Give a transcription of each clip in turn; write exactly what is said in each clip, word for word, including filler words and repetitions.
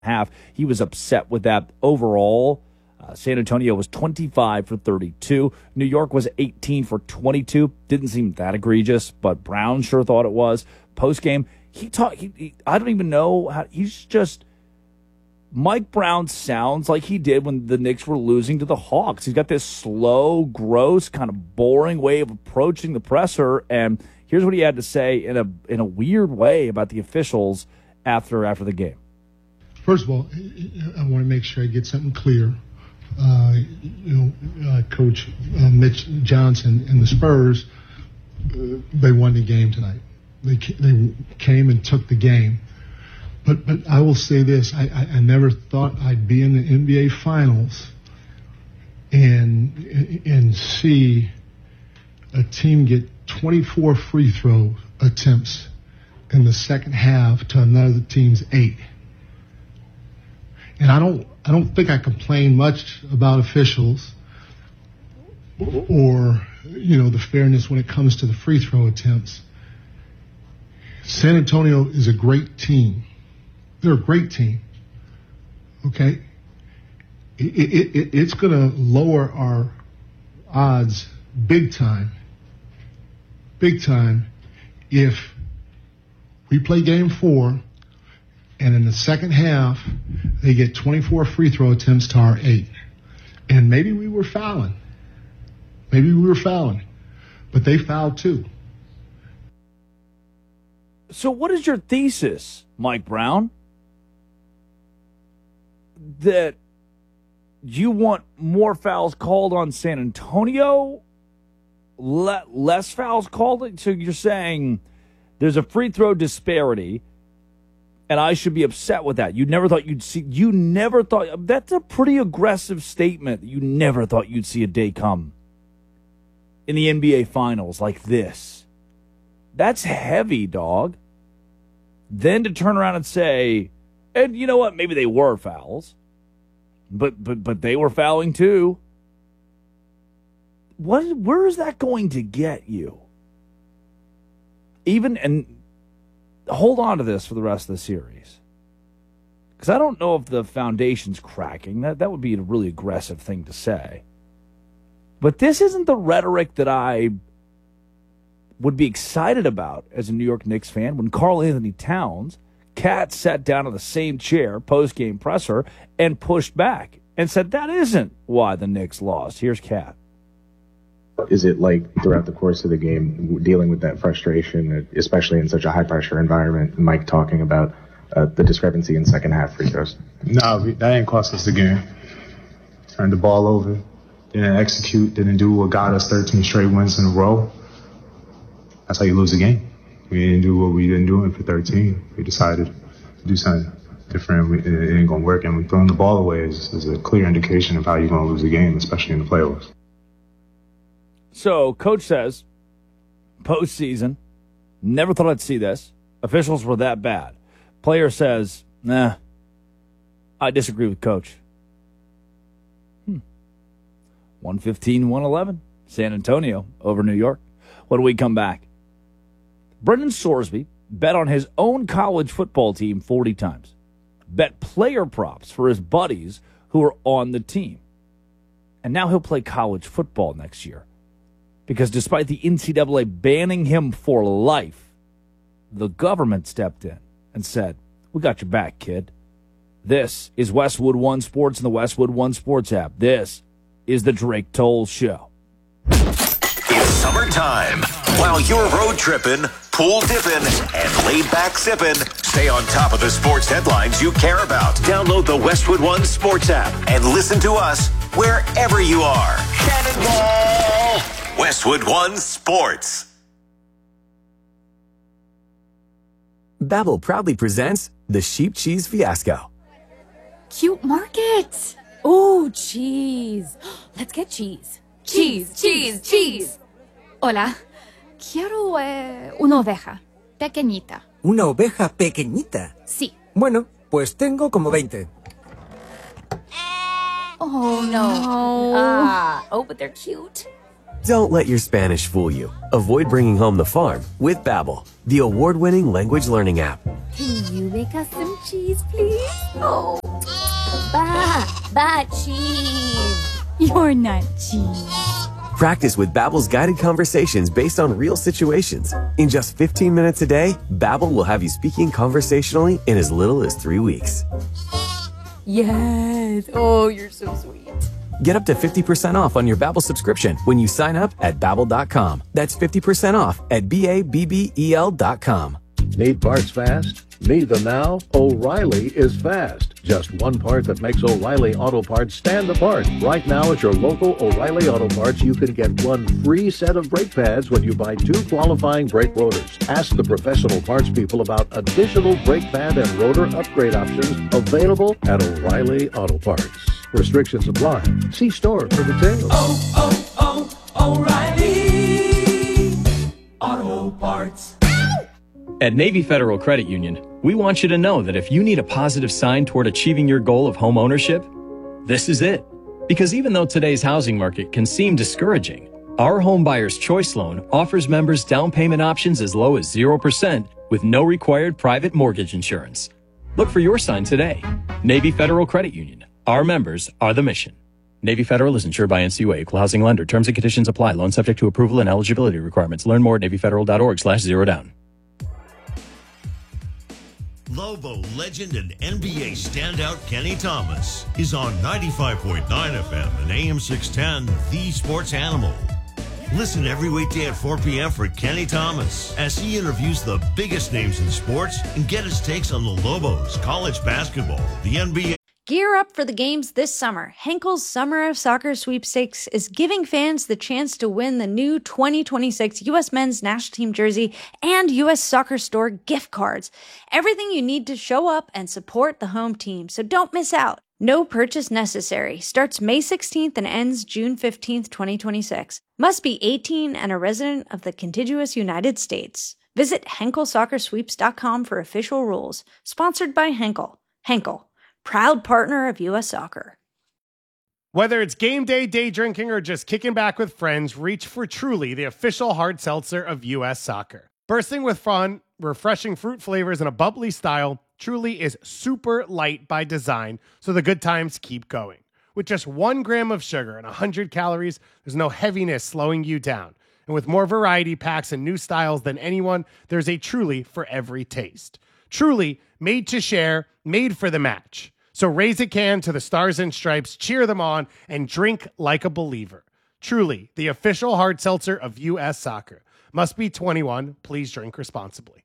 half. He was upset with that. Overall, uh, San Antonio was twenty-five for thirty-two. New York was eighteen for twenty-two. Didn't seem that egregious, but Brown sure thought it was. Post-game, he talked, he, he, I don't even know how, he's just, Mike Brown sounds like he did when the Knicks were losing to the Hawks. He's got this slow, gross, kind of boring way of approaching the presser, and here's what he had to say in a in a weird way about the officials after after the game. First of all, I want to make sure I get something clear. Uh, you know, uh, Coach uh, Mitch Johnson and the Spurs, uh, they won the game tonight. They they came and took the game. But but I will say this: I, I, I never thought I'd be in the N B A Finals and and see a team get twenty-four free throw attempts in the second half to another team's eight. And I don't I don't think I complain much about officials or, you know, the fairness when it comes to the free throw attempts. San Antonio is a great team. They're a great team. Okay? It, it, it, it's going to lower our odds big time. Big time if we play game four and in the second half they get twenty-four free throw attempts to our eight. And maybe we were fouling. Maybe we were fouling. But they fouled too. So what is your thesis, Mike Brown? That you want more fouls called on San Antonio? Le- less fouls called? So you're saying there's a free throw disparity, and I should be upset with that. You never thought you'd see, you never thought, that's a pretty aggressive statement. You never thought you'd see a day come in the N B A Finals like this. That's heavy, dog. Then to turn around and say, and you know what, maybe they were fouls, but but but they were fouling too. What, where is that going to get you? Even, and hold on to this for the rest of the series. Because I don't know if the foundation's cracking. That, that would be a really aggressive thing to say. But this isn't the rhetoric that I would be excited about as a New York Knicks fan when Karl Anthony Towns, Cat, sat down in the same chair, post-game presser, and pushed back and said that isn't why the Knicks lost. Here's Cat. Is it like throughout the course of the game dealing with that frustration, especially in such a high-pressure environment, Mike talking about uh, the discrepancy in second-half free throws? No, that didn't cost us the game. Turned the ball over, didn't execute, didn't do what got us thirteen straight wins in a row. That's how you lose a game. We didn't do what we didn't do for thirteen. We decided to do something different. We, it ain't going to work. And throwing the ball away is, is a clear indication of how you're going to lose a game, especially in the playoffs. So, coach says, postseason, never thought I'd see this. Officials were that bad. Player says, nah, I disagree with coach. Hmm. one fifteen, one eleven. San Antonio over New York. When we come back, Brendan Sorsby bet on his own college football team forty times. Bet player props for his buddies who are on the team. And now he'll play college football next year. Because despite the N C double A banning him for life, the government stepped in and said, we got your back, kid. This is Westwood One Sports and the Westwood One Sports app. This is the Drake Toll Show. It's summertime. While you're road tripping, pool dipping, and laid back sipping, stay on top of the sports headlines you care about. Download the Westwood One Sports app and listen to us wherever you are. Cannonball! Westwood One Sports. Babbel proudly presents the Sheep Cheese Fiasco. Cute market. Oh, cheese. Let's get cheese. Cheese, cheese, cheese. Hola. Quiero eh, una oveja. Pequeñita. ¿Una oveja pequeñita? Sí. Bueno, pues tengo como veinte. Oh, no. Ah, oh, but they're cute. Don't let your Spanish fool you. Avoid bringing home the farm with Babbel, the award-winning language learning app. Can you make us some cheese, please? Oh, ba, ba cheese. You're not cheese. Practice with Babbel's guided conversations based on real situations. In just fifteen minutes a day, Babbel will have you speaking conversationally in as little as three weeks. Yes. Oh, you're so sweet. Get up to fifty percent off on your Babbel subscription when you sign up at Babbel dot com. That's fifty percent off at B A B B E L dot com. Need parts fast? Need them now? O'Reilly is fast. Just one part that makes O'Reilly Auto Parts stand apart. Right now at your local O'Reilly Auto Parts, you can get one free set of brake pads when you buy two qualifying brake rotors. Ask the professional parts people about additional brake pad and rotor upgrade options available at O'Reilly Auto Parts. Restrictions apply. See store for details. Oh, oh, oh, O'Reilly Auto Parts. At Navy Federal Credit Union, we want you to know that if you need a positive sign toward achieving your goal of home ownership, this is it. Because even though today's housing market can seem discouraging, our Home Buyer's Choice Loan offers members down payment options as low as zero percent with no required private mortgage insurance. Look for your sign today. Navy Federal Credit Union. Our members are the mission. Navy Federal is insured by N C U A, equal housing lender. Terms and conditions apply. Loan subject to approval and eligibility requirements. Learn more at navy federal dot org slash zero down. Lobo legend and N B A standout Kenny Thomas is on ninety-five point nine F M and A M six ten, The Sports Animal. Listen every weekday at four p.m. for Kenny Thomas as he interviews the biggest names in sports and get his takes on the Lobos, college basketball, the N B A. Gear up for the games this summer. Henkel's Summer of Soccer Sweepstakes is giving fans the chance to win the new twenty twenty-six U S Men's National Team jersey and U S Soccer Store gift cards. Everything you need to show up and support the home team, so don't miss out. No purchase necessary. Starts May sixteenth and ends June fifteenth, twenty twenty-six. Must be eighteen and a resident of the contiguous United States. Visit henkel soccer sweeps dot com for official rules. Sponsored by Henkel. Henkel, proud partner of U S Soccer. Whether it's game day, day drinking, or just kicking back with friends, reach for Truly, the official hard seltzer of U S Soccer. Bursting with fun, refreshing fruit flavors, and a bubbly style, Truly is super light by design, so the good times keep going. With just one gram of sugar and one hundred calories, there's no heaviness slowing you down. And with more variety packs and new styles than anyone, there's a Truly for every taste. Truly, made to share, made for the match. So raise a can to the Stars and Stripes, cheer them on, and drink like a believer. Truly, the official hard seltzer of U S Soccer. Must be twenty-one. Please drink responsibly.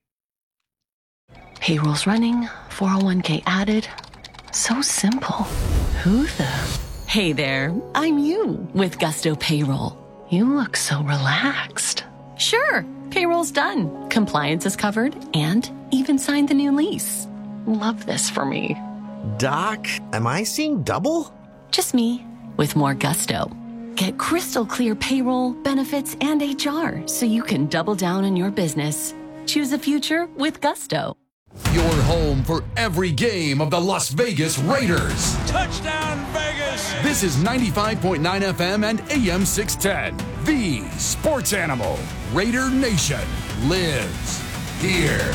Payroll's running, four oh one k added. So simple. Who the? Hey there, I'm you with Gusto Payroll. You look so relaxed. Sure, payroll's done. Compliance is covered and even signed the new lease. Love this for me. Doc, am I seeing double? Just me with more gusto. Get crystal clear payroll, benefits, and H R so you can double down on your business. Choose a future with Gusto. Your home for every game of the Las Vegas Raiders. Touchdown, Vegas! This is ninety-five point nine F M and A M six ten. The Sports Animal. Raider Nation lives here.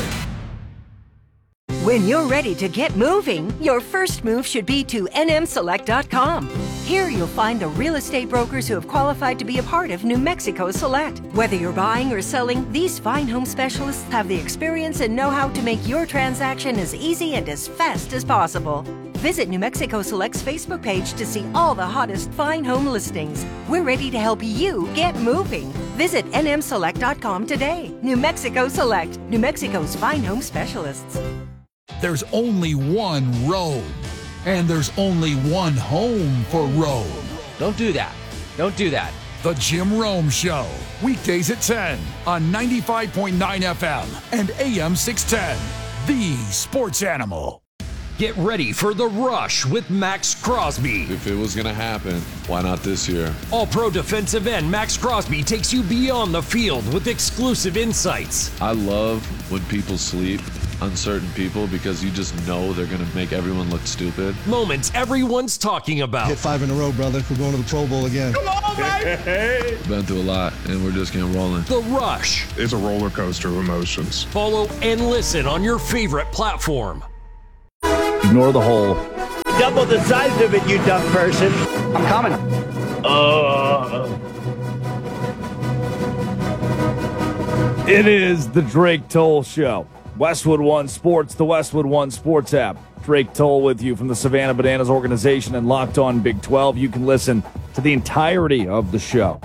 When you're ready to get moving, your first move should be to N M select dot com. Here you'll find the real estate brokers who have qualified to be a part of New Mexico Select. Whether you're buying or selling, these fine home specialists have the experience and know-how to make your transaction as easy and as fast as possible. Visit New Mexico Select's Facebook page to see all the hottest fine home listings. We're ready to help you get moving. Visit N M select dot com today. New Mexico Select, New Mexico's fine home specialists. There's only one road, and there's only one home for Rome. Don't do that. Don't do that. The Jim Rome Show, weekdays at ten on ninety-five point nine F M and A M six ten, The Sports Animal. Get ready for The Rush with Max Crosby. If it was going to happen, why not this year? All-pro defensive end Max Crosby takes you beyond the field with exclusive insights. I love when people sleep uncertain people because you just know they're going to make everyone look stupid. Moments everyone's talking about. Hit five in a row, brother. We're going to the Pro Bowl again. Come on, baby! Been through a lot, and we're just getting rolling. The Rush. It's a roller coaster of emotions. Follow and listen on your favorite platform. Ignore the hole. Double the size of it, you dumb person. I'm coming. Uh, it is the Drake Toll Show. Westwood One Sports, the Westwood One Sports app. Drake Toll with you from the Savannah Bananas organization and Locked On Big twelve. You can listen to the entirety of the show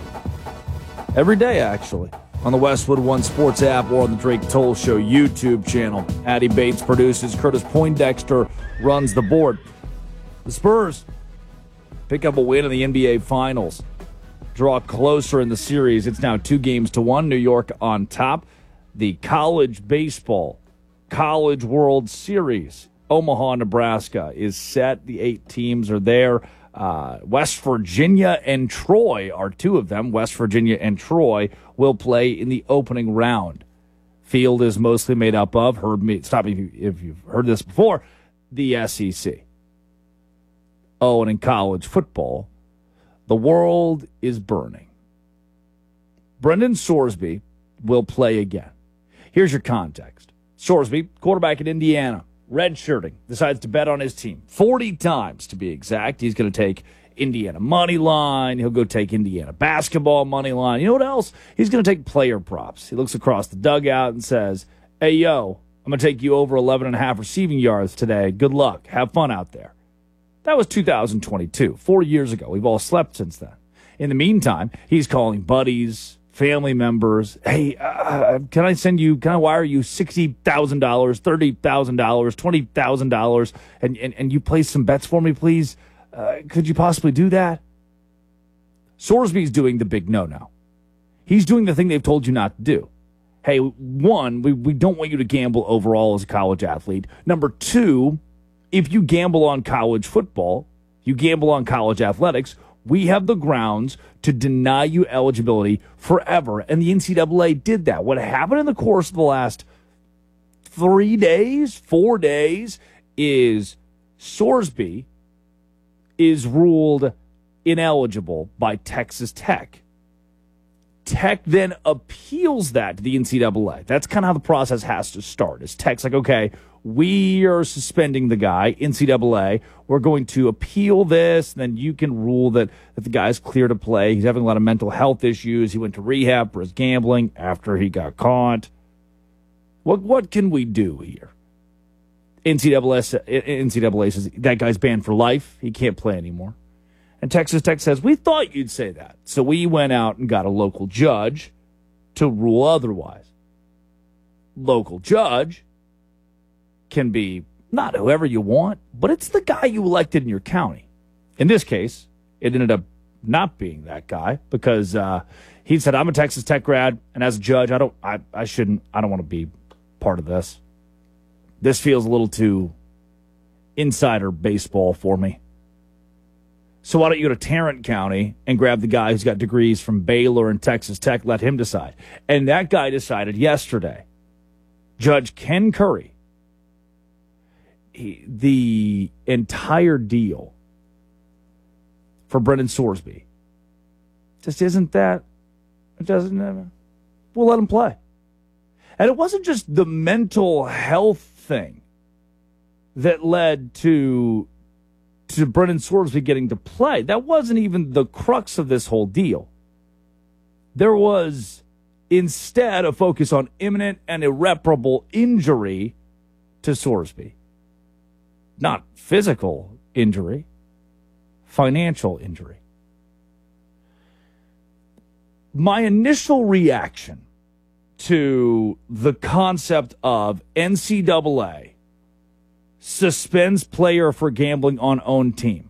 every day, actually, on the Westwood One Sports app or on the Drake Toll Show YouTube channel. Addie Bates produces. Curtis Poindexter runs the board. The Spurs pick up a win in the N B A Finals. Draw closer in the series. It's now two games to one. New York on top. The College Baseball College World Series. Omaha, Nebraska is set. The eight teams are there. Uh, West Virginia and Troy are two of them. West Virginia and Troy will play in the opening round. Field is mostly made up of, heard me, stop me if, you, if you've heard this before, the S E C. Oh, and in college football, the world is burning. Brendan Sorsby will play again. Here's your context. Sorsby, quarterback at Indiana, redshirting, decides to bet on his team. forty times to be exact. He's going to take Indiana money line. He'll go take Indiana basketball money line. You know what else? He's going to take player props. He looks across the dugout and says, hey, yo, I'm going to take you over eleven and a half receiving yards today. Good luck. Have fun out there. That was two thousand twenty-two, four years ago. We've all slept since then. In the meantime, he's calling buddies, family members. Hey, uh, can I send you, can I wire you sixty thousand dollars, thirty thousand dollars, twenty thousand dollars, and, and, and you place some bets for me, please? Uh, could you possibly do that? Sorsby's doing the big no-no. He's doing the thing they've told you not to do. Hey, one, we, we don't want you to gamble overall as a college athlete. Number two, if you gamble on college football, you gamble on college athletics, we have the grounds to deny you eligibility forever. And the N C double A did that. What happened in the course of the last three days, four days, is Sorsby is ruled ineligible by Texas Tech. Tech then appeals that to the N C double A. That's kind of how the process has to start. Is Tech's like, okay, we are suspending the guy, N C double A. We're going to appeal this, and then you can rule that, that the guy's clear to play. He's having a lot of mental health issues. He went to rehab for his gambling after he got caught. What what can we do here? N C double A, N C double A says that guy's banned for life. He can't play anymore. And Texas Tech says, we thought you'd say that. So we went out and got a local judge to rule otherwise. Local judge can be not whoever you want, but it's the guy you elected in your county. In this case, it ended up not being that guy because uh, he said, I'm a Texas Tech grad, and as a judge, I don't, I, I shouldn't, I don't want to be part of this. This feels a little too insider baseball for me. So why don't you go to Tarrant County and grab the guy who's got degrees from Baylor and Texas Tech, let him decide. And that guy decided yesterday. Judge Ken Curry, he, the entire deal for Brendan Sorsby just isn't that, it doesn't, uh, we'll let him play. And it wasn't just the mental health thing that led to to Brendan Sorsby getting to play. That wasn't even the crux of this whole deal. There was instead a focus on imminent and irreparable injury to Sorsby. Not physical injury, financial injury. My initial reaction to the concept of N C double A suspends player for gambling on own team,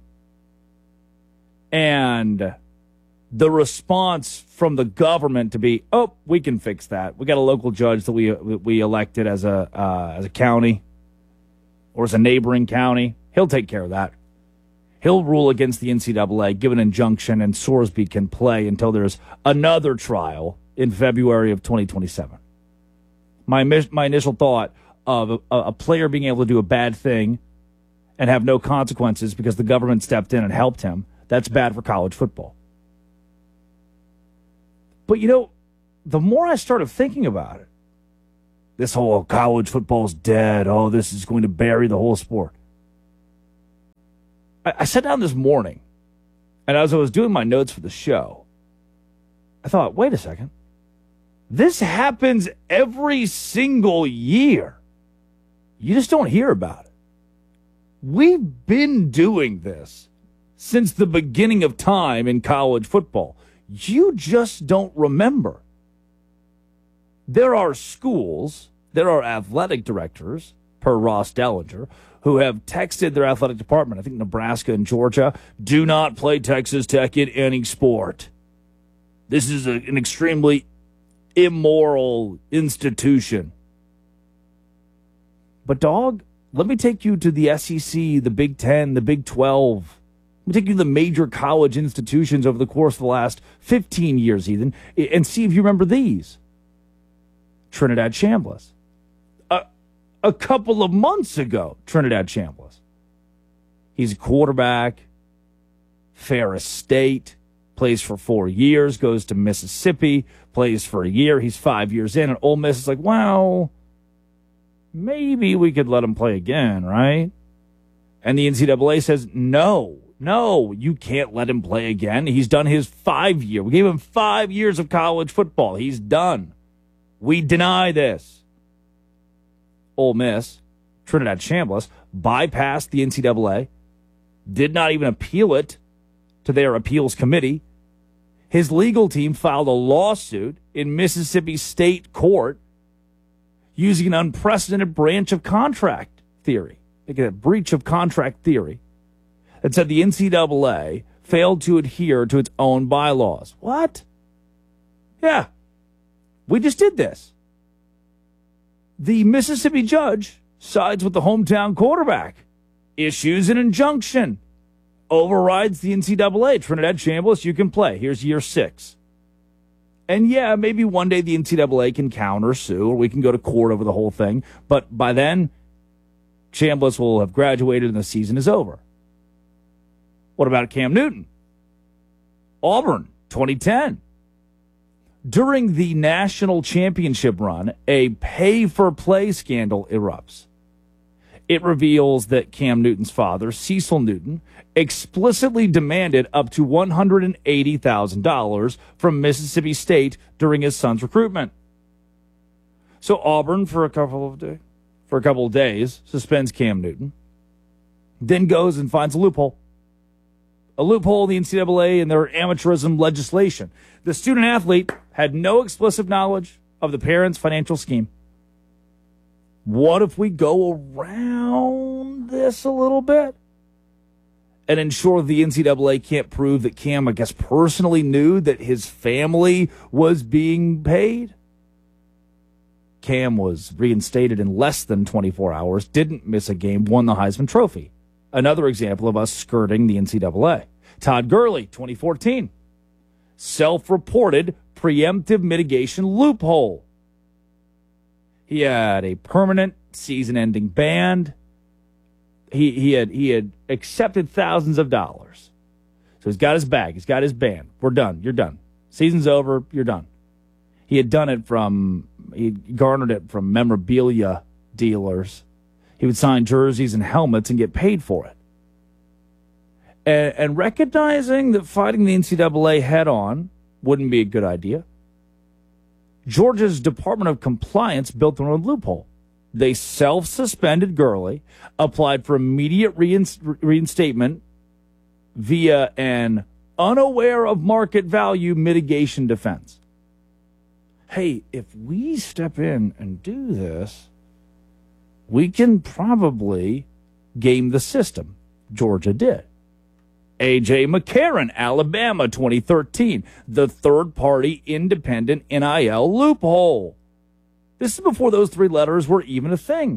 and the response from the government to be, oh, we can fix that. We got a local judge that we we elected as a uh, as a county or as a neighboring county. He'll take care of that. He'll rule against the N C double A, give an injunction, and Sorsby can play until there's another trial in February of twenty twenty-seven. My my initial thought, of a, a player being able to do a bad thing and have no consequences because the government stepped in and helped him. That's bad for college football. But, you know, the more I started thinking about it, this whole college football's dead. Oh, this is going to bury the whole sport. I, I sat down this morning, and as I was doing my notes for the show, I thought, wait a second. This happens every single year. You just don't hear about it. We've been doing this since the beginning of time in college football. You just don't remember. There are schools, there are athletic directors, per Ross Dellinger, who have texted their athletic department, I think Nebraska and Georgia, do not play Texas Tech in any sport. This is a, an extremely immoral institution. But, dog, let me take you to the S E C, the Big Ten, the Big twelve. Let me take you to the major college institutions over the course of the last fifteen years, Ethan, and see if you remember these. Trinidad Chambliss. A, a couple of months ago, Trinidad Chambliss. He's a quarterback, Ferris State, plays for four years, goes to Mississippi, plays for a year. He's five years in, and Ole Miss is like, wow, maybe we could let him play again, right? And the N C double A says, no, no, you can't let him play again. He's done his five year. We gave him five years of college football. He's done. We deny this. Ole Miss, Trinidad Chambliss, bypassed the N C double A, did not even appeal it to their appeals committee. His legal team filed a lawsuit in Mississippi State court using an unprecedented branch of contract theory, like a breach of contract theory, that said the N C double A failed to adhere to its own bylaws. What? Yeah. We just did this. The Mississippi judge sides with the hometown quarterback, issues an injunction, overrides the N C double A. Trinidad Chambliss, you can play. Here's year six. And yeah, maybe one day the N C double A can counter sue, or we can go to court over the whole thing. But by then, Chambliss will have graduated and the season is over. What about Cam Newton? Auburn, twenty ten. During the national championship run, a pay-for-play scandal erupts. It reveals that Cam Newton's father, Cecil Newton, explicitly demanded up to one hundred eighty thousand dollars from Mississippi State during his son's recruitment. So Auburn, for a couple of days, for a couple of days, suspends Cam Newton, then goes and finds a loophole. A loophole in the N C double A and their amateurism legislation. The student athlete had no explicit knowledge of the parents' financial scheme. What if we go around this a little bit and ensure the N C double A can't prove that Cam, I guess, personally knew that his family was being paid? Cam was reinstated in less than twenty-four hours, didn't miss a game, won the Heisman Trophy. Another example of us skirting the N C double A. Todd Gurley, twenty fourteen. Self-reported preemptive mitigation loophole. He had a permanent season-ending ban. He he had he had accepted thousands of dollars. So he's got his bag. He's got his ban. We're done. You're done. Season's over. You're done. He had done it from, he garnered it from memorabilia dealers. He would sign jerseys and helmets and get paid for it. And, and recognizing that fighting the N C double A head-on wouldn't be a good idea, Georgia's Department of Compliance built their own loophole. They self-suspended Gurley, applied for immediate reinst- reinstatement via an unaware of market value mitigation defense. Hey, if we step in and do this, we can probably game the system. Georgia did. A J McCarron, Alabama, twenty thirteen. The third-party independent N I L loophole. This is before those three letters were even a thing.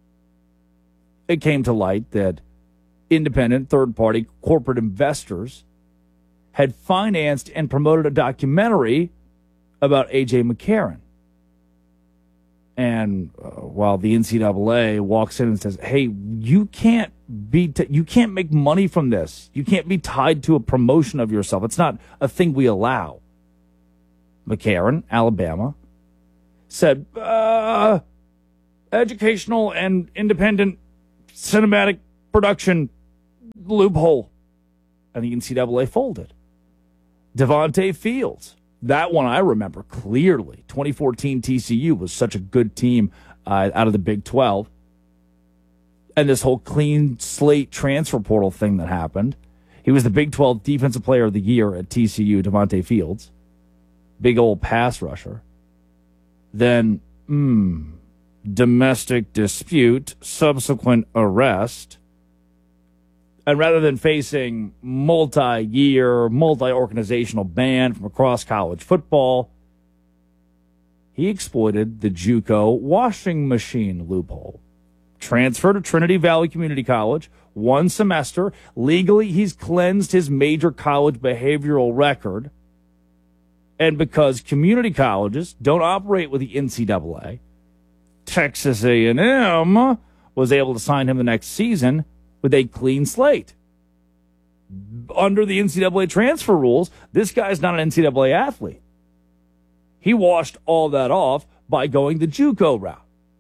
It came to light that independent third-party corporate investors had financed and promoted a documentary about A J McCarron. And uh, while the N C double A walks in and says, hey, you can't be t- you can't make money from this. You can't be tied to a promotion of yourself. It's not a thing we allow. McCarran, Alabama, said, uh, educational and independent cinematic production loophole. And the N C double A folded. Devontae Fields. That one I remember clearly. twenty fourteen T C U was such a good team uh, out of the Big twelve. And this whole clean slate transfer portal thing that happened. He was the Big twelve Defensive Player of the Year at T C U, Devontae Fields. Big old pass rusher. Then, hmm, domestic dispute, subsequent arrest. And rather than facing multi-year, multi-organizational ban from across college football, he exploited the JUCO washing machine loophole. Transferred to Trinity Valley Community College, one semester. Legally, he's cleansed his major college behavioral record. And because community colleges don't operate with the N C double A, Texas A and M was able to sign him the next season with a clean slate. Under the N C double A transfer rules, this guy's not an N C double A athlete. He washed all that off by going the JUCO route.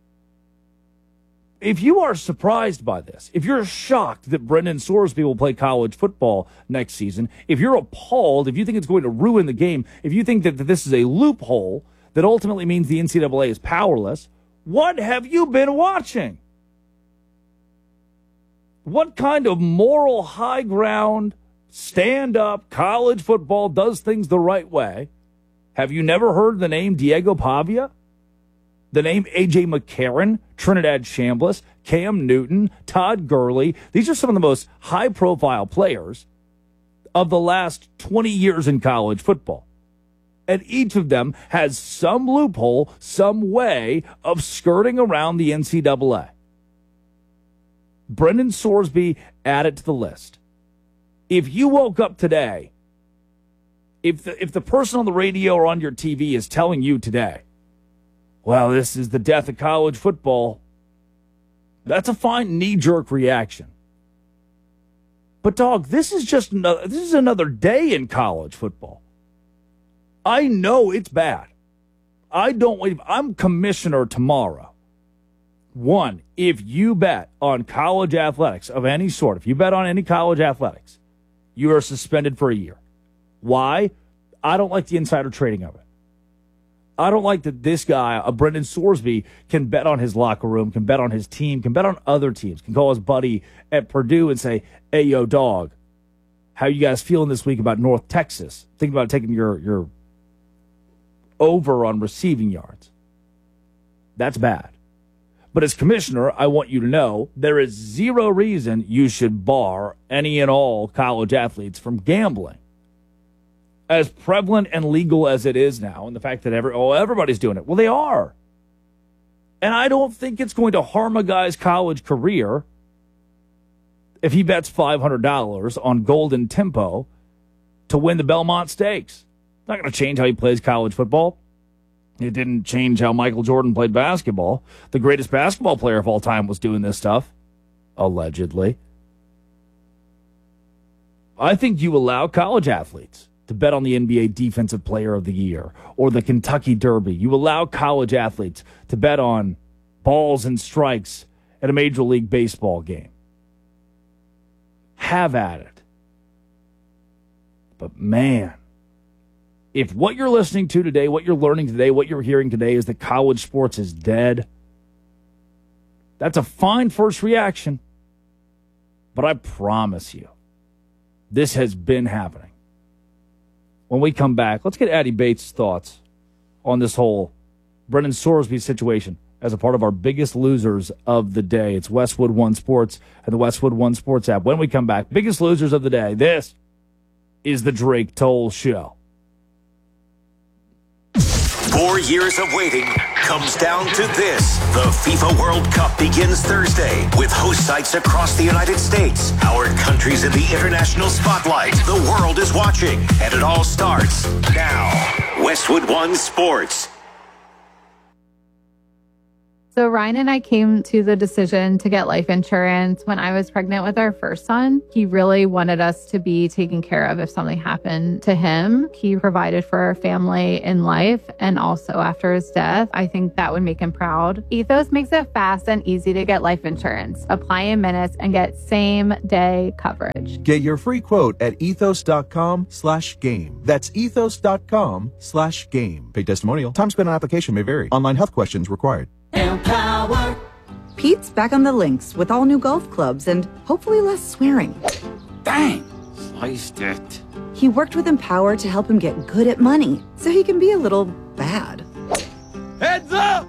If you are surprised by this, if you're shocked that Brendan Sorsby will play college football next season, if you're appalled, if you think it's going to ruin the game, if you think that this is a loophole that ultimately means the N C double A is powerless, what have you been watching? What kind of moral high ground, stand-up, college football does things the right way? Have you never heard the name Diego Pavia? The name A J McCarran, Trinidad Chambliss, Cam Newton, Todd Gurley. These are some of the most high-profile players of the last twenty years in college football. And each of them has some loophole, some way of skirting around the N C double A. Brendan Sorsby added to the list. If you woke up today, if the, if the person on the radio or on your T V is telling you today, well, this is the death of college football, that's a fine knee-jerk reaction. But, dog, this is just another, this is another day in college football. I know it's bad. I don't wait. I'm commissioner tomorrow. One, if you bet on college athletics of any sort, if you bet on any college athletics, you are suspended for a year. Why? I don't like the insider trading of it. I don't like that this guy, a Brendan Sorsby, can bet on his locker room, can bet on his team, can bet on other teams, can call his buddy at Purdue and say, hey, yo, dog, how you guys feeling this week about North Texas? Think about taking your, your over on receiving yards. That's bad. But as commissioner, I want you to know there is zero reason you should bar any and all college athletes from gambling. As prevalent and legal as it is now, and the fact that every, oh, everybody's doing it. Well, they are. And I don't think it's going to harm a guy's college career if he bets five hundred dollars on Golden Tempo to win the Belmont Stakes. It's not going to change how he plays college football. It didn't change how Michael Jordan played basketball. The greatest basketball player of all time was doing this stuff, allegedly. I think you allow college athletes to bet on the N B A Defensive Player of the Year or the Kentucky Derby. You allow college athletes to bet on balls and strikes at a Major League Baseball game. Have at it. But man, if what you're listening to today, what you're learning today, what you're hearing today is that college sports is dead, that's a fine first reaction. But I promise you, this has been happening. When we come back, let's get Addy Bates' thoughts on this whole Brendan Sorsby situation as a part of our biggest losers of the day. It's Westwood One Sports and the Westwood One Sports app. When we come back, biggest losers of the day. This is the Drake Toll Show. Four years of waiting comes down to this. The FIFA World Cup begins Thursday with host sites across the United States. Our country's in the international spotlight. The world is watching, and it all starts now. Westwood One Sports. So Ryan and I came to the decision to get life insurance when I was pregnant with our first son. He really wanted us to be taken care of if something happened to him. He provided for our family in life and also after his death. I think that would make him proud. Ethos makes it fast and easy to get life insurance. Apply in minutes and get same day coverage. Get your free quote at ethos.com slash game. That's ethos.com slash game. Paid testimonial. Time spent on application may vary. Online health questions required. Empower. Pete's back on the links with all new golf clubs and hopefully less swearing. Dang, sliced it. He worked with Empower to help him get good at money so he can be a little bad. Heads up!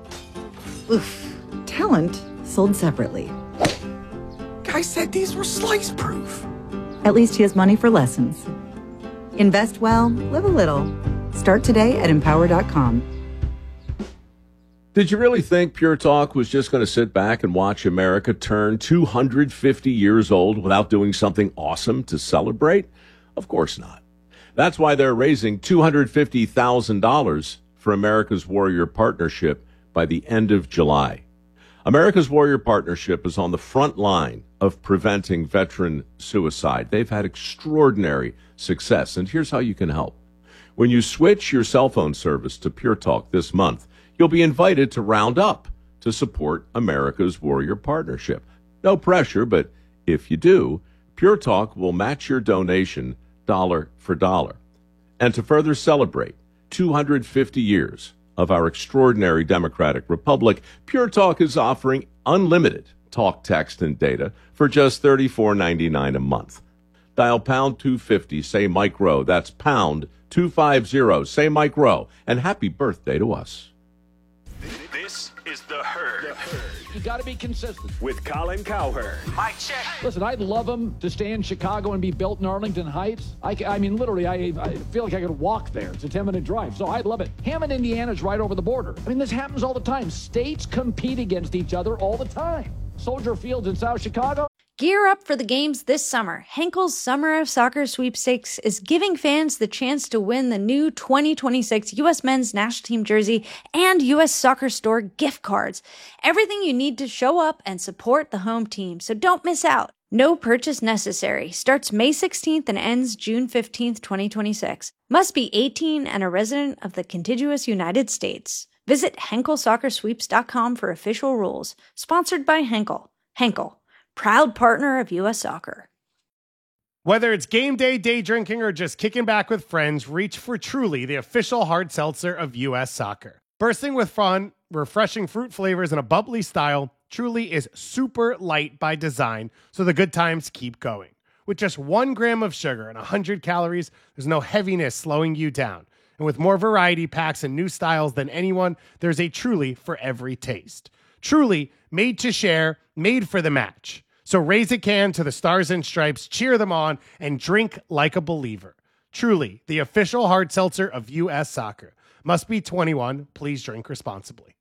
Oof. Talent sold separately. Guy said these were slice proof. At least he has money for lessons. Invest well, live a little. Start today at empower dot com. Did you really think Pure Talk was just going to sit back and watch America turn two hundred fifty years old without doing something awesome to celebrate? Of course not. That's why they're raising two hundred fifty thousand dollars for America's Warrior Partnership by the end of July. America's Warrior Partnership is on the front line of preventing veteran suicide. They've had extraordinary success, and here's how you can help. When you switch your cell phone service to Pure Talk this month, you'll be invited to round up to support America's Warrior Partnership. No pressure, but if you do, Pure Talk will match your donation dollar for dollar. And to further celebrate two hundred fifty years of our extraordinary democratic republic, Pure Talk is offering unlimited talk, text, and data for just thirty-four ninety-nine a month. Dial pound two fifty, say Mike Rowe. That's pound two fifty, say Mike Rowe. And happy birthday to us. This is The Herd. The Herd. You got to be consistent. With Colin Cowherd. Mike check. Listen, I'd love him to stay in Chicago and be built in Arlington Heights. I, I mean, literally, I, I feel like I could walk there. It's a ten-minute drive, so I'd love it. Hammond, Indiana's right over the border. I mean, this happens all the time. States compete against each other all the time. Soldier Fields in South Chicago. Gear up for the games this summer. Henkel's Summer of Soccer Sweepstakes is giving fans the chance to win the new twenty twenty-six U S Men's National Team jersey and U S Soccer Store gift cards. Everything you need to show up and support the home team, so don't miss out. No purchase necessary. Starts May sixteenth and ends June fifteenth, twenty twenty-six. Must be eighteen and a resident of the contiguous United States. Visit henkel soccer sweeps dot com for official rules. Sponsored by Henkel. Henkel, proud partner of U S Soccer. Whether it's game day, day drinking, or just kicking back with friends, reach for Truly, the official hard seltzer of U S Soccer. Bursting with fun, refreshing fruit flavors, and a bubbly style, Truly is super light by design, so the good times keep going. With just one gram of sugar and one hundred calories, there's no heaviness slowing you down. And with more variety packs and new styles than anyone, there's a Truly for every taste. Truly, made to share, made for the match. So raise a can to the Stars and Stripes, cheer them on, and drink like a believer. Truly, the official hard seltzer of U S Soccer. Must be twenty-one. Please drink responsibly.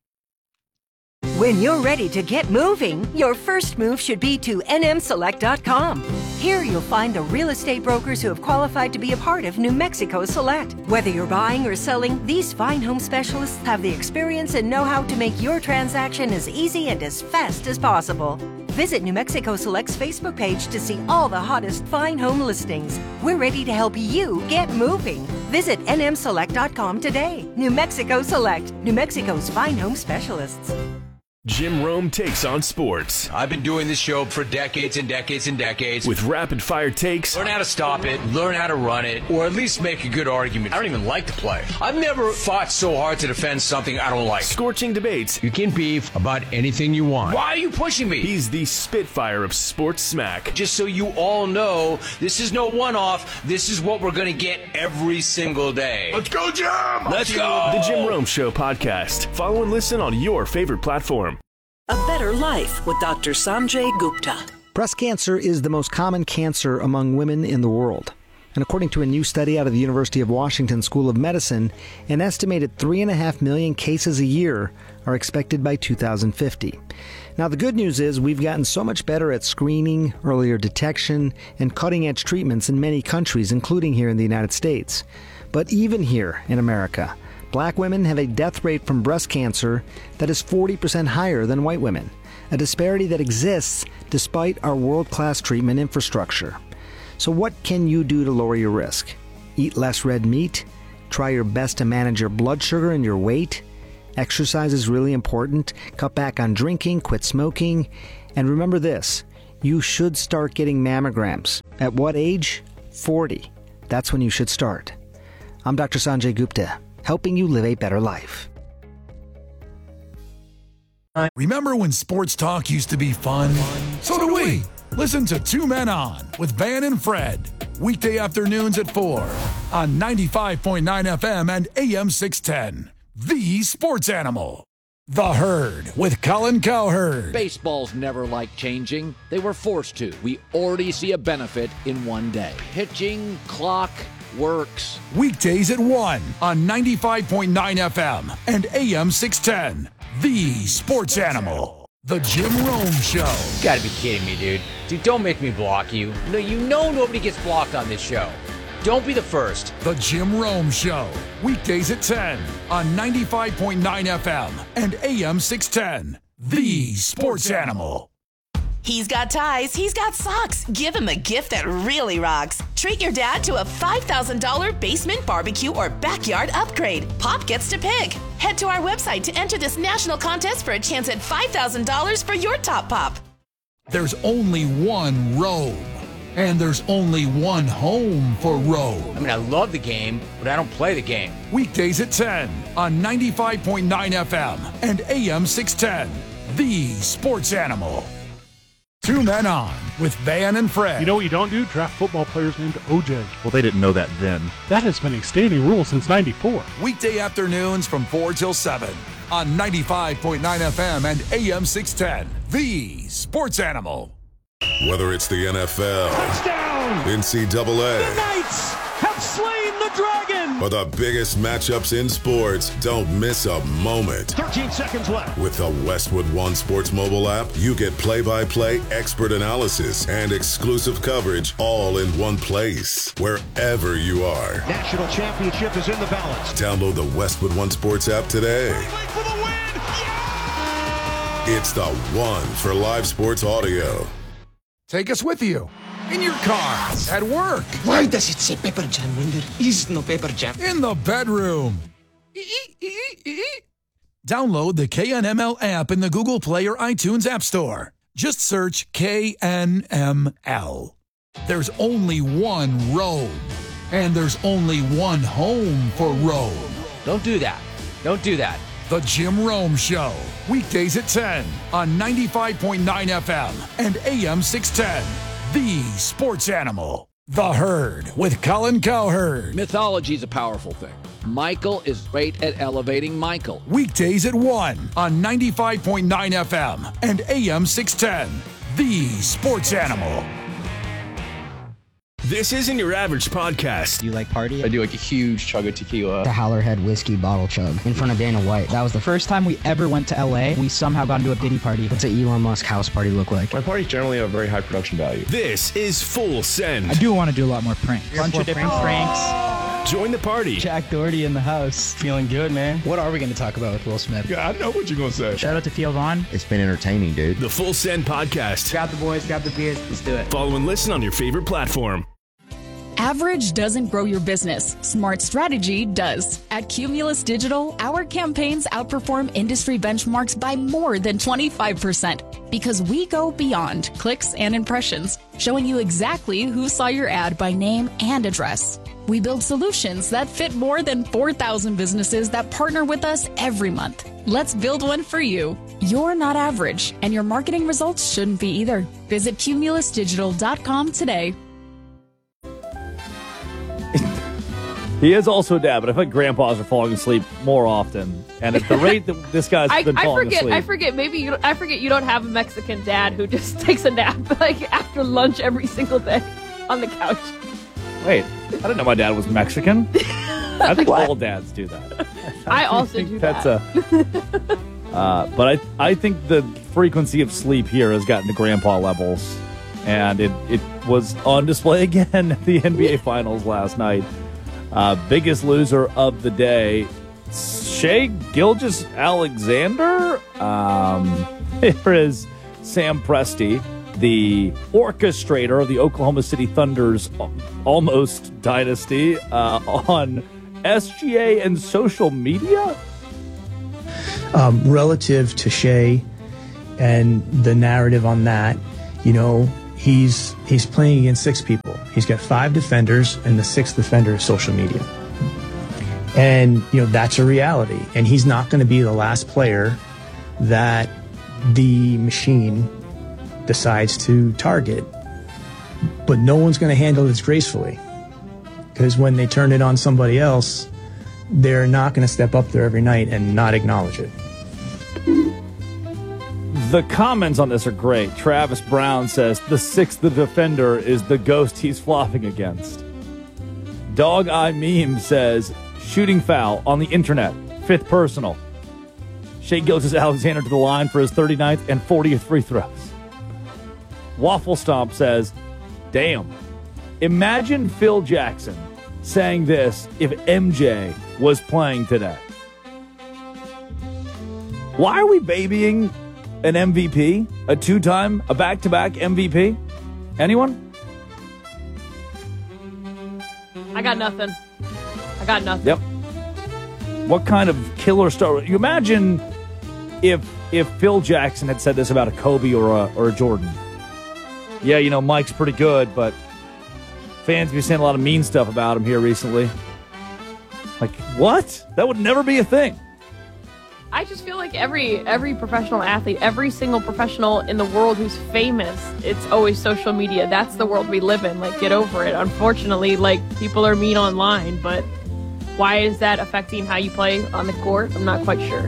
When you're ready to get moving, your first move should be to N M select dot com. Here you'll find the real estate brokers who have qualified to be a part of New Mexico Select. Whether you're buying or selling, these fine home specialists have the experience and know-how to make your transaction as easy and as fast as possible. Visit New Mexico Select's Facebook page to see all the hottest fine home listings. We're ready to help you get moving. Visit N M select dot com today. New Mexico Select, New Mexico's fine home specialists. Jim Rome takes on sports. I've been doing this show for decades and decades and decades. With rapid fire takes. Learn how to stop it, learn how to run it, or at least make a good argument. I don't even like to play. I've never fought so hard to defend something I don't like. Scorching debates. You can beef about anything you want. Why are you pushing me? He's the Spitfire of sports smack. Just so you all know, this is no one-off. This is what we're going to get every single day. Let's go, Jim! Let's go! The Jim Rome Show podcast. Follow and listen on your favorite platform. A Better Life with Doctor Sanjay Gupta. Breast cancer is the most common cancer among women in the world. And according to a new study out of the University of Washington School of Medicine, an estimated three and a half million cases a year are expected by two thousand fifty. Now, the good news is we've gotten so much better at screening, earlier detection, and cutting-edge treatments in many countries, including here in the United States. But even here in America, Black women have a death rate from breast cancer that is forty percent higher than white women, a disparity that exists despite our world-class treatment infrastructure. So what can you do to lower your risk? Eat less red meat? Try your best to manage your blood sugar and your weight? Exercise is really important. Cut back on drinking, quit smoking. And remember this, you should start getting mammograms. At what age? forty. That's when you should start. I'm Doctor Sanjay Gupta, helping you live a better life. Remember when sports talk used to be fun? So do we. Listen to Two Men On with Van and Fred. Weekday afternoons at four on ninety-five point nine F M and A M six ten. The Sports Animal. The Herd with Colin Cowherd. Baseball's never liked changing. They were forced to. We already see a benefit in one day. Pitching, clock, works. Weekdays at one on ninety-five point nine F M and A M six ten. The Sports Animal. The Jim Rome Show. You gotta be kidding me, dude. Dude, don't make me block you. No, you know nobody gets blocked on this show. Don't be the first. The Jim Rome Show. Weekdays at ten on ninety-five point nine F M and A M six ten. The Sports Animal. He's got ties, he's got socks. Give him a gift that really rocks. Treat your dad to a five thousand dollars basement barbecue or backyard upgrade. Pop gets to pick. Head to our website to enter this national contest for a chance at five thousand dollars for your top pop. There's only one Rome, and there's only one home for Rome. I mean, I love the game, but I don't play the game. Weekdays at ten on ninety-five point nine F M and A M six ten. The Sports Animal. Two Men On with Van and Fred. You know what you don't do? Draft football players named O J. Well, they didn't know that then. That has been a standing rule since ninety-four. Weekday afternoons from four till seven on ninety-five point nine F M and A M six ten. The Sports Animal. Whether it's the N F L, touchdown, N C double A, the Knights have slain the dragon, or the biggest matchups in sports, don't miss a moment. thirteen seconds left. With the Westwood One Sports mobile app, you get play-by-play expert analysis and exclusive coverage all in one place, wherever you are. National championship is in the balance. Download the Westwood One Sports app today. For the win! Yeah! It's the one for live sports audio. Take us with you. In your car, at work. Why does it say Pepper Jam when there is no Pepper Jam? In the bedroom. Download the K N M L app in the Google Play or iTunes App Store. Just search K N M L. There's only one Rome, and there's only one home for Rome. Don't do that. Don't do that. The Jim Rome Show. Weekdays at ten on ninety-five point nine F M and A M six ten. The Sports Animal. The Herd with Colin Cowherd. Mythology is a powerful thing. Michael is great at elevating Michael. Weekdays at one on ninety-five point nine F M and A M six ten. The Sports Animal. This isn't your average podcast. Do you like party? I do like a huge chug of tequila. The Howlerhead whiskey bottle chug in front of Dana White. That was the first time we ever went to L A. We somehow got into a Diddy party. What's an Elon Musk house party look like? My parties generally have very high production value. This is Full Send. I do want to do a lot more pranks. A bunch of different pranks. Join the party. Jack Doherty in the house. Feeling good, man. What are we going to talk about with Will Smith? Yeah, I know what you're going to say. Shout out to Theo Vaughn. It's been entertaining, dude. The Full Send Podcast. Grab the boys, grab the beers. Let's do it. Follow and listen on your favorite platform. Average doesn't grow your business. Smart strategy does. At Cumulus Digital, our campaigns outperform industry benchmarks by more than twenty-five percent because we go beyond clicks and impressions, showing you exactly who saw your ad by name and address. We build solutions that fit more than four thousand businesses that partner with us every month. Let's build one for you. You're not average, and your marketing results shouldn't be either. Visit cumulus digital dot com today. He is also a dad, but I feel like grandpas are falling asleep more often. And at the rate that this guy's I, been I falling forget, asleep. I forget. Maybe you. Don't, I forget you don't have a Mexican dad who just takes a nap like after lunch every single day on the couch. Wait, I didn't know my dad was Mexican. I think all dads do that. I, I also think do that's that. A, uh, but I I think the frequency of sleep here has gotten to grandpa levels, and it it was on display again at the N B A Finals last night. Uh, biggest loser of the day Shea Gilgeous-Alexander. Um, here is Sam Presti, the orchestrator of the Oklahoma City Thunder's almost dynasty, uh, on S G A and social media. Um, relative to Shea and the narrative on that, you know, he's he's playing against six people. He's got five defenders, and the sixth defender is social media. And, you know, that's a reality. And he's not going to be the last player that the machine decides to target. But no one's going to handle this gracefully. Because when they turn it on somebody else, they're not going to step up there every night and not acknowledge it. The comments on this are great. Travis Brown says the sixth defender is the ghost he's flopping against. Dog Eye Meme says shooting foul on the internet, fifth personal. Shea Gilgeous-Alexander to the line for his thirty-ninth and fortieth free throws. Waffle Stomp says, damn. Imagine Phil Jackson saying this if M J was playing today. Why are we babying an M V P? A two-time, a back-to-back M V P? Anyone? I got nothing. I got nothing. Yep. What kind of killer star? You imagine if if Phil Jackson had said this about a Kobe or a, or a Jordan. Yeah, you know, Mike's pretty good, but fans be saying a lot of mean stuff about him here recently. Like, what? That would never be a thing. I just feel like every every professional athlete, every single professional in the world who's famous, it's always social media. That's the world we live in. Like, get over it. Unfortunately, like, people are mean online, but why is that affecting how you play on the court? I'm not quite sure.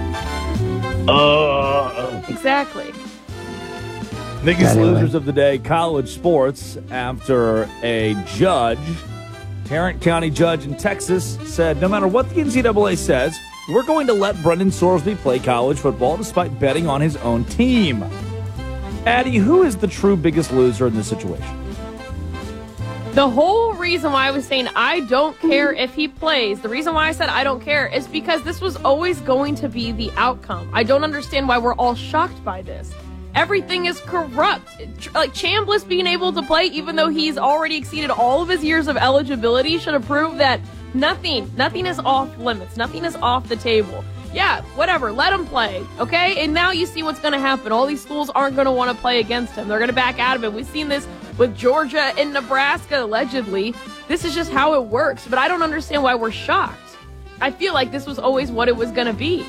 Uh, exactly. Biggest losers of the day, college sports, after a judge, Tarrant County judge in Texas, said no matter what the N C double A says, we're going to let Brendan Sorsby play college football despite betting on his own team. Addie, who is the true biggest loser in this situation? The whole reason why I was saying I don't care if he plays, the reason why I said I don't care is because this was always going to be the outcome. I don't understand why we're all shocked by this. Everything is corrupt. Like, Chambliss being able to play, even though he's already exceeded all of his years of eligibility, should have proved that nothing, nothing is off limits. Nothing is off the table. Yeah, whatever. Let him play, okay? And now you see what's going to happen. All these schools aren't going to want to play against him. They're going to back out of it. We've seen this with Georgia and Nebraska, allegedly. This is just how it works. But I don't understand why we're shocked. I feel like this was always what it was going to be.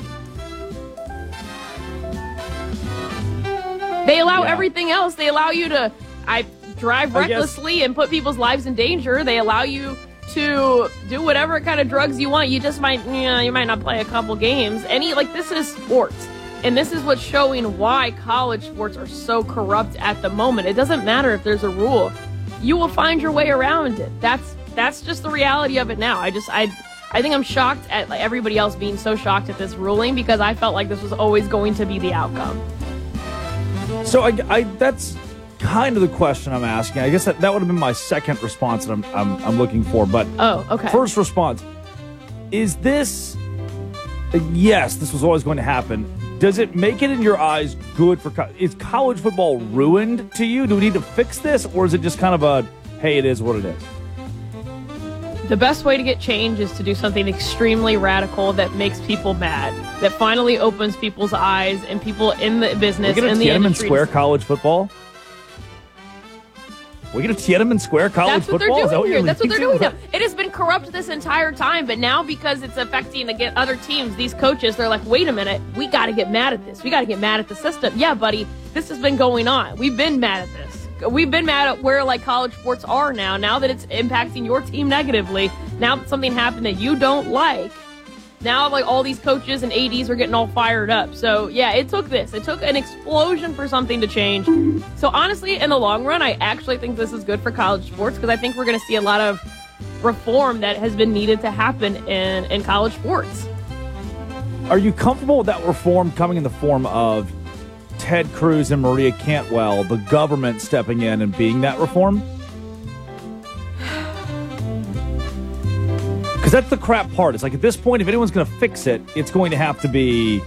They allow yeah. everything else. They allow you to I drive recklessly I and put people's lives in danger. They allow you to do whatever kind of drugs you want. You just might, you know, you might not play a couple games. Any like this is sports, and this is what's showing why college sports are so corrupt at the moment. It doesn't matter if there's a rule; you will find your way around it. That's that's just the reality of it now. I just I I think I'm shocked at like, everybody else being so shocked at this ruling because I felt like this was always going to be the outcome. So I, I that's kind of the question I'm asking. I guess that, that would have been my second response that I'm, I'm I'm looking for. But oh, okay. First response, is this, yes, this was always going to happen. Does it make it in your eyes good for, is college football ruined to you? Do we need to fix this? Or is it just kind of a, hey, it is what it is? The best way to get change is to do something extremely radical that makes people mad, that finally opens people's eyes and people in the business, in the Tiananmen industry. Square college football? We get a Tiananmen Square college That's what football? they're Is that doing what here. you're That's what they're leading doing to? now. It has been corrupt this entire time, but now because it's affecting the other teams, these coaches, they're like, wait a minute, we got to get mad at this. We got to get mad at the system. Yeah, buddy, this has been going on. We've been mad at this. We've been mad at where like college sports are now. Now that it's impacting your team negatively, now that something happened that you don't like, now like all these coaches and A Ds are getting all fired up. So yeah, it took this. It took an explosion for something to change. So honestly, in the long run, I actually think this is good for college sports because I think we're going to see a lot of reform that has been needed to happen in, in college sports. Are you comfortable with that reform coming in the form of Ted Cruz and Maria Cantwell, the government stepping in and being that reform? Because that's the crap part. It's like at this point, if anyone's going to fix it, it's going to have to be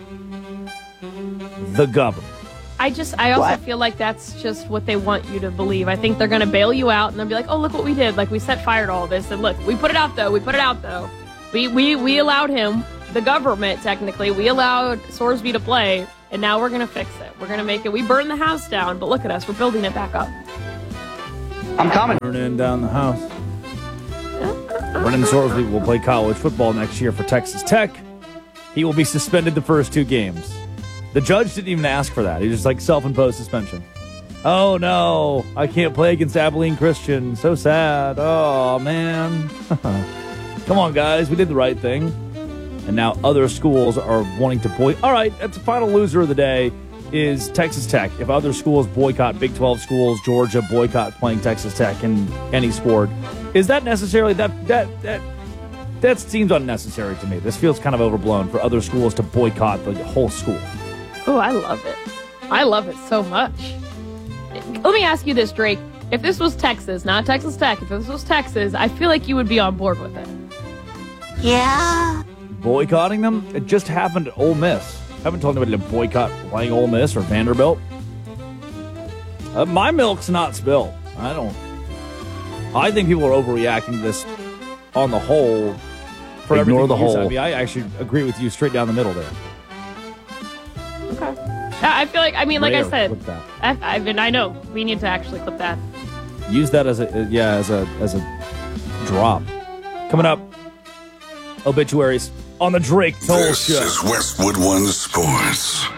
the government. I just, I also What? feel like that's just what they want you to believe. I think they're going to bail you out and they'll be like, oh, look what we did. Like, we set fire to all this. And look, we put it out, though. We put it out, though. We, we, we allowed him, the government, technically, we allowed Sorsby to play, and now we're going to fix it. We're going to make it. We burned the house down, but look at us. We're building it back up. I'm coming. Burning down the house. Brennan Sorsby will play college football next year for Texas Tech. He will be suspended the first two games. The judge didn't even ask for that. He just like self-imposed suspension. Oh no, I can't play against Abilene Christian. So sad. Oh man. Come on, guys, we did the right thing. And now other schools are wanting to boycott. All right, that's the final loser of the day is Texas Tech. If other schools boycott, Big twelve schools, Georgia boycott playing Texas Tech in any sport, is that necessarily that that that that seems unnecessary to me. This feels kind of overblown for other schools to boycott the whole school. Oh, I love it. I love it so much. Let me ask you this, Drake. If this was Texas, not Texas Tech, if this was Texas, I feel like you would be on board with it. Yeah. Boycotting them? It just happened at Ole Miss. I haven't told anybody to boycott playing Ole Miss or Vanderbilt. Uh, my milk's not spilled. I don't. I think people are overreacting to this on the whole. For Ignore the whole. I mean, I actually agree with you straight down the middle there. Okay. I feel like, I mean, like Rare, I said, clip that. I, I mean, I know we need to actually clip that. Use that as a yeah as a as a drop. Coming up, obituaries on the Drake Toll This Show. is Westwood One Sports.